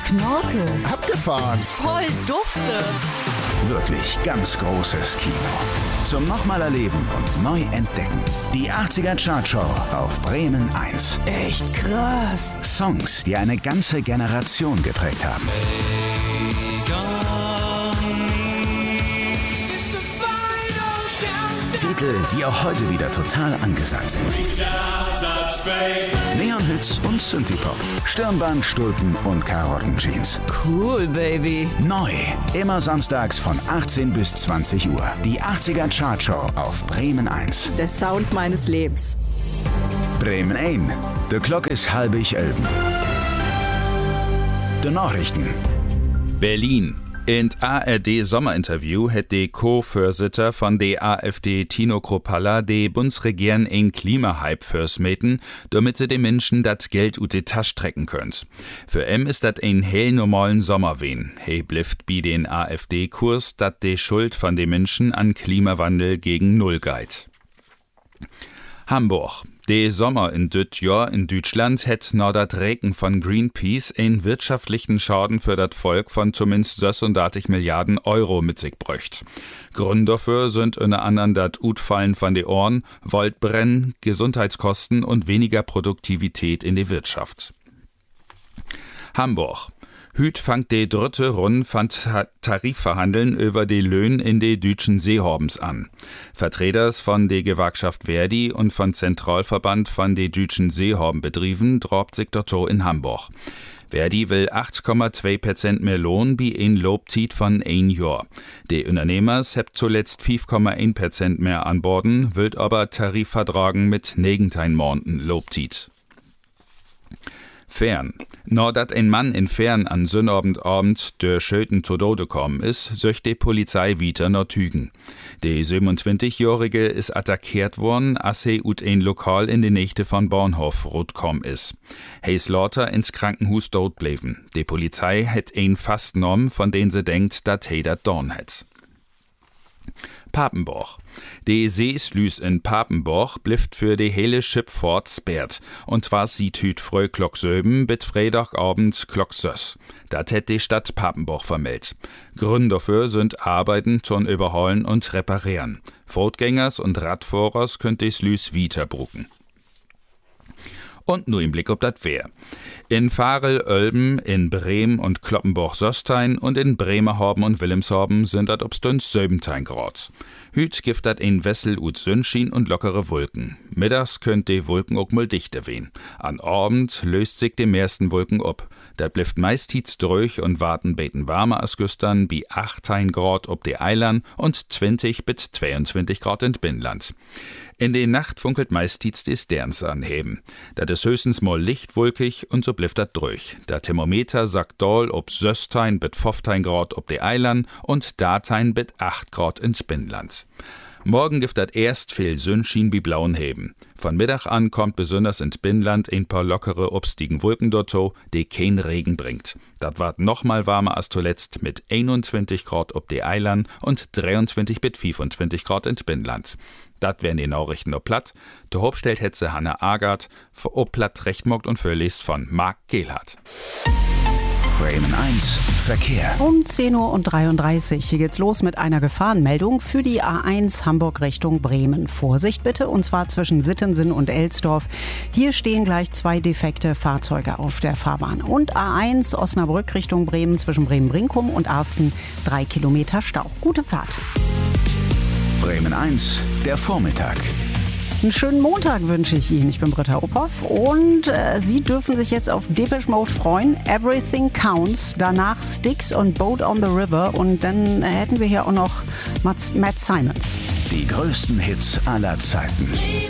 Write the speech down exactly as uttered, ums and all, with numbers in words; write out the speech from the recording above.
Knorke. Abgefahren. Voll dufte. Wirklich ganz großes Kino. Zum nochmal erleben und neu entdecken. Die achtziger Chartshow auf Bremen eins. Echt krass. Songs, die eine ganze Generation geprägt haben. Titel, die auch heute wieder total angesagt sind. Neon-Hits und Synthie-Pop. Stirnband, Stulpen und Karottenjeans. Cool, Baby. Neu. Immer samstags von achtzehn bis zwanzig Uhr. Die achtziger Chartshow auf Bremen eins. Der Sound meines Lebens. Bremen eins. De Klok is halbig elben. De Nachrichten. Berlin. In A R D-Sommerinterview hat der Co-Vorsitter von der AfD Tino Kruppalla die Bundesregierung in Klimahype fürsmeten, damit sie den Menschen das Geld ut die Tasche strecken könnt. Für em ist das ein hell normalen Sommer wen. He blifft bi den AfD-Kurs, dat die Schuld von den Menschen an Klimawandel gegen Null geht. Hamburg. Der Sommer in düt Jahr in Deutschland hätt no dat Regen von Greenpeace einen wirtschaftlichen Schaden für dat Volk von zumindest sechsunddreißig Milliarden Euro mit sich bröcht. Grund dafür sind unter anderem dat Utfallen von de Ohren, Waldbrennen, Gesundheitskosten und weniger Produktivität in der Wirtschaft. Hamburg. Hüt fangt die dritte Runde von Tarifverhandeln über die Löhne in de deutschen Seehorbens an. Vertreters von der Gewerkschaft Verdi und von Zentralverband von de deutschen Seehorbenbetrieben drobt sich dort in Hamburg. Verdi will acht Komma zwei Prozent mehr Lohn wie ein Lobzeit von ein Jahr. Die Unternehmers hebt zuletzt fünf Komma eins Prozent mehr an Borden, wird aber Tarifvertragen mit negentein Monaten Lobzeit. Fern. Nur dat ein Mann in Fern an Sonnabendabend der Schöten zu Tode gekommen ist, söcht die Polizei wieder noch Tügen. Der siebenundzwanzigjährige ist attackiert worden, als er ut ein Lokal in die Nächte von Bornhof rotkom ist. He ist lauter ins Krankenhaus dort bleiben. Die Polizei hat ein Fass genommen, von dem sie denkt, dat he dat dorn hat. Papenburg. Die Seeslüs in Papenburg blifft für die hele Schifffahrt sperrt. Und zwar sieht hüt früh Klock söben bis Freitagabend Klock sös. Dat hätt die Stadt Papenburg vermeldt. Gründe dafür sind Arbeiten zum Überholen und Reparieren. Fußgängers und Radfahrers könnt die Slüs wiederbrucken. Und nur im Blick ob dat wär. In Farel, Oelben, in Bremen und Kloppenburg-Söstein und in Bremerhorben und Wilhelmshorben sind dat obstüns siebzehn Grad. Hüt gibt dat in Wessel ut Sonnenschein und lockere Wolken. Mittags könnt die Wolken auch mal dichter wehen. An Abend löst sich die meisten Wolken ab. Dat blifft meist hitz durch und warten beten warmer als gestern bi achtzehn Grad ob die Eilern und zwanzig bis zweiundzwanzig Grad in Binnland. In der Nacht funkelt meist hitz die Sterns anheben. Dat is höchstens mal lichtwolkig und so blifft dat durch. Der Thermometer sagt doll ob sechzehn bis fünfzehn Grad ob die Eilern und datein bis acht Grad ins Binnland. Morgen gibt dat erst viel Sonnenschein wie blauen Heben. Von Mittag an kommt besonders ins Binnenland ein paar lockere, obstigen Wolken dorto, die kein Regen bringt. Dat ward noch mal warmer als zuletzt mit einundzwanzig Grad ob die Eilern und dreiundzwanzig bis fünfundzwanzig Grad ins Binnenland. Dat wären die Nachrichten ob Platt. Der Hauptstellt hetze Hanna Agard, für ob Platt rechtmogt und verlest von Marc Gehlhardt. Bremen eins Verkehr. Um zehn Uhr dreiunddreißig. Hier geht's los mit einer Gefahrenmeldung für die A eins Hamburg Richtung Bremen. Vorsicht bitte, und zwar zwischen Sittensen und Elsdorf. Hier stehen gleich zwei defekte Fahrzeuge auf der Fahrbahn. Und A eins Osnabrück Richtung Bremen zwischen Bremen-Brinkum und Arsten. Drei Kilometer Stau. Gute Fahrt. Bremen eins, der Vormittag. Einen schönen Montag wünsche ich Ihnen. Ich bin Britta Ophoff und äh, Sie dürfen sich jetzt auf Depeche Mode freuen. Everything Counts, danach Styx und Boat on the River und dann hätten wir hier auch noch Matt, Matt Simons. Die größten Hits aller Zeiten.